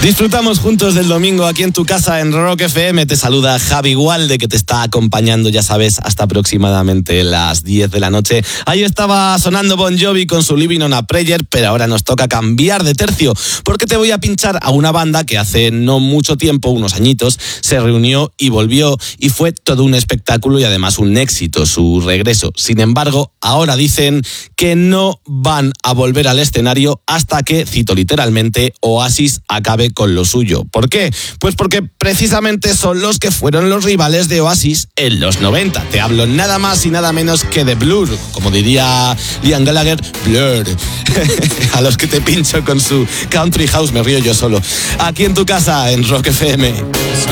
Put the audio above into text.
Disfrutamos juntos del domingo aquí en tu casa en Rock FM. Te saluda Javi Gualde, que te está acompañando, ya sabes, hasta aproximadamente las 10 de la noche. Ahí estaba sonando Bon Jovi con su Living on a Prayer, pero ahora nos toca cambiar de tercio, porque te voy a pinchar a una banda que hace no mucho tiempo, unos añitos, se reunió y volvió, y fue todo un espectáculo y además un éxito su regreso. Sin embargo, ahora dicen que no van a volver al escenario hasta que, cito literalmente, Oasis acabe con lo suyo. ¿Por qué? Pues porque precisamente son los que fueron los rivales de Oasis en los 90. Te hablo nada más y nada menos que de Blur, como diría Liam Gallagher, Blur. A los que te pincho con su Country House, me río yo solo. Aquí en tu casa, en Rock FM.